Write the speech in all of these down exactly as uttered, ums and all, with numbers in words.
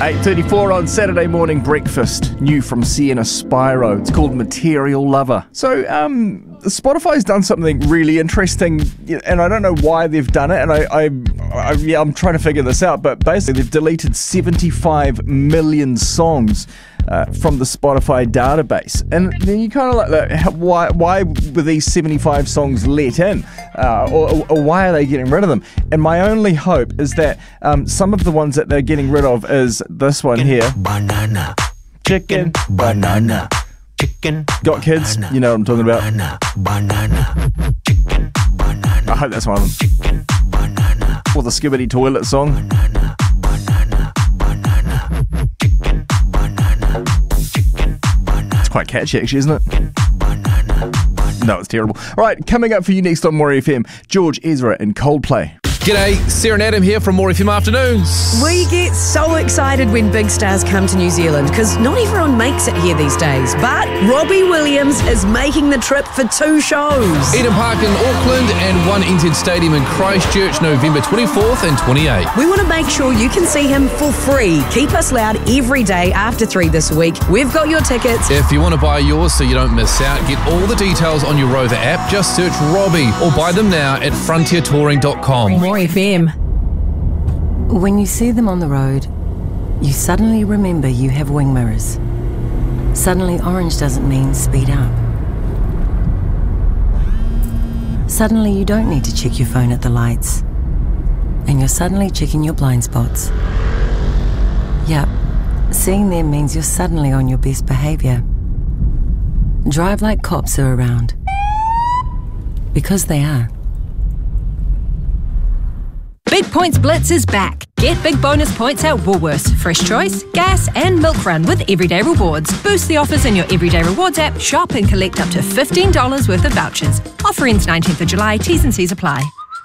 eight thirty-four on Saturday morning breakfast. New from Sienna Spyro. It's called Material Lover. So, um, Spotify's done something really interesting, and I don't know why they've done it, and I, I, I yeah, I'm trying to figure this out, but basically they've deleted seventy-five million songs Uh, from the Spotify database. And then you kind of like, like why why were these seventy-five songs let in? Uh, or, or why are they getting rid of them? And my only hope is that um, some of the ones that they're getting rid of is this one here. Banana. Chicken. Banana. Chicken. Got kids? Banana. You know what I'm talking about. Banana. Banana. Chicken. Banana. I hope that's one of them. Chicken. Banana. Or the Skibbity Toilet song. Banana. Banana. Banana. Chicken. Banana. Chicken. Banana. It's quite catchy actually, isn't it? No, it's terrible. All right, coming up for you next on More F M, George Ezra and Coldplay. G'day, Sarah and Adam here from More F M Afternoons. We get so excited when big stars come to New Zealand because not everyone makes it here these days. But Robbie Williams is making the trip for two shows. Eden Park in Auckland and One N Z Stadium in Christchurch, November twenty-fourth and twenty-eighth. We want to make sure you can see him for free. Keep us loud every day after three this week. We've got your tickets. If you want to buy yours so you don't miss out, get all the details on your Rover app. Just search Robbie or buy them now at frontier touring dot com. More F M. When you see them on the road, you suddenly remember you have wing mirrors. Suddenly orange doesn't mean speed up. Suddenly you don't need to check your phone at the lights. And you're suddenly checking your blind spots. Yup, seeing them means you're suddenly on your best behaviour. Drive like cops are around. Because they are. Big Points Blitz is back. Get big bonus points at Woolworths, Fresh Choice, Gas and Milk Run with Everyday Rewards. Boost the offers in your Everyday Rewards app, shop and collect up to fifteen dollars worth of vouchers. Offer ends nineteenth of July, T's and C's apply.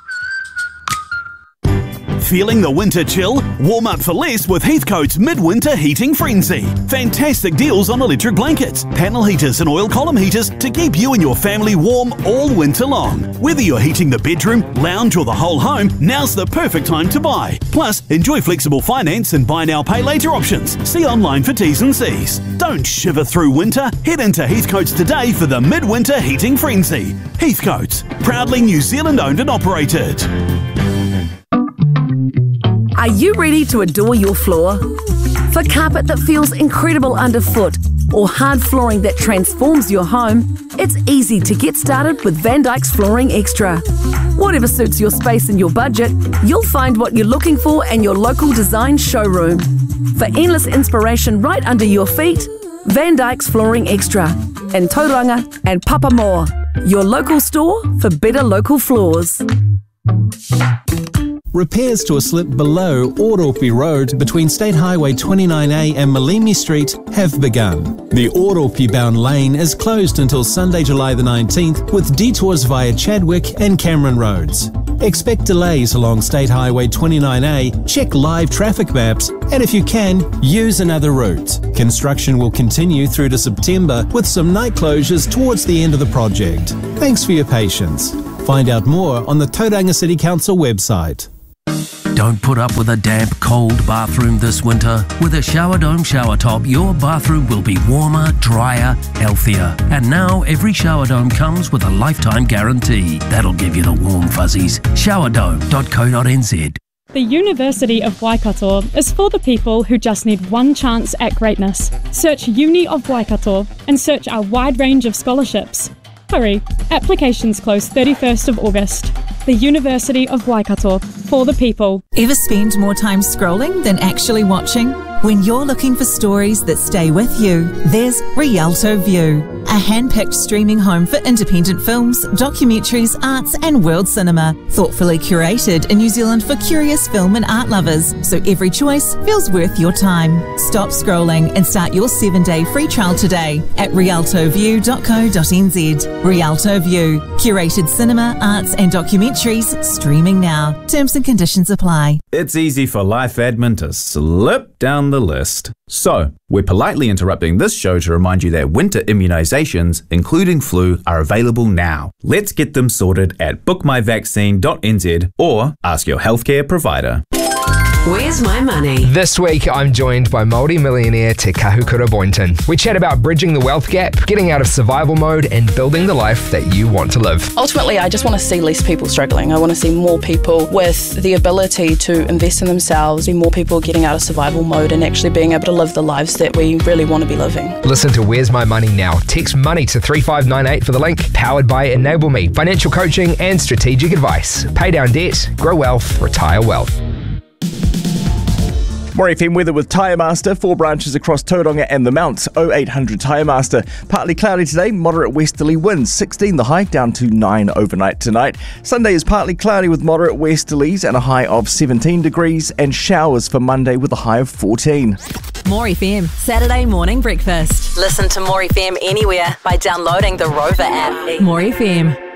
Feeling the winter chill? Warm up for less with Heathcote's Midwinter Heating Frenzy. Fantastic deals on electric blankets, panel heaters and oil column heaters to keep you and your family warm all winter long. Whether you're heating the bedroom, lounge or the whole home, now's the perfect time to buy. Plus, enjoy flexible finance and buy now pay later options. See online for T's and C's. Don't shiver through winter. Head into Heathcote's today for the Midwinter Heating Frenzy. Heathcote's, proudly New Zealand owned and operated. Are you ready to adore your floor? For carpet that feels incredible underfoot or hard flooring that transforms your home, it's easy to get started with Van Dyke's Flooring Extra. Whatever suits your space and your budget, you'll find what you're looking for in your local design showroom. For endless inspiration right under your feet, Van Dyke's Flooring Extra in Tauranga and Papamoa, your local store for better local floors. Repairs to a slip below Ōropi Road between State Highway twenty-nine A and Malimi Street have begun. The Ōropi-bound lane is closed until Sunday, July the nineteenth, with detours via Chadwick and Cameron Roads. Expect delays along State Highway twenty-nine A, check live traffic maps, and if you can, use another route. Construction will continue through to September with some night closures towards the end of the project. Thanks for your patience. Find out more on the Tauranga City Council website. Don't put up with a damp, cold bathroom this winter. With a Shower Dome shower top, your bathroom will be warmer, drier, healthier. And now every Shower Dome comes with a lifetime guarantee. That'll give you the warm fuzzies. shower dome dot co dot n z. The University of Waikato is for the people who just need one chance at greatness. Search Uni of Waikato and search our wide range of scholarships. Hurry, applications close thirty-first of August. The University of Waikato, for the people. Ever spend more time scrolling than actually watching? When you're looking for stories that stay with you, there's Rialto View, a hand-picked streaming home for independent films, documentaries, arts and world cinema. Thoughtfully curated in New Zealand for curious film and art lovers, so every choice feels worth your time. Stop scrolling and start your seven-day free trial today at rialto view dot co dot n z. Rialto View, curated cinema, arts and documentaries, streaming now. Terms and conditions apply. It's easy for life admin to slip down the list. So, we're politely interrupting this show to remind you that winter immunisations, including flu, are available now. Let's get them sorted at book my vaccine dot n z or ask your healthcare provider. Where's My Money? This week, I'm joined by multi-millionaire Te Kahukura Boynton. We chat about bridging the wealth gap, getting out of survival mode, and building the life that you want to live. Ultimately, I just want to see less people struggling. I want to see more people with the ability to invest in themselves, see more people getting out of survival mode and actually being able to live the lives that we really want to be living. Listen to Where's My Money now. Text MONEY to three five nine eight for the link. Powered by Enable Me, financial coaching and strategic advice. Pay down debt, grow wealth, retire wealth. More F M weather with Tyre Master, four branches across Tauranga and the Mounts, oh eight hundred Tyre Master. Partly cloudy today, moderate westerly winds, sixteen the high, down to nine overnight tonight. Sunday is partly cloudy with moderate westerlies and a high of seventeen degrees, and showers for Monday with a high of fourteen. More F M, Saturday morning breakfast. Listen to More F M anywhere by downloading the Rover app. More F M.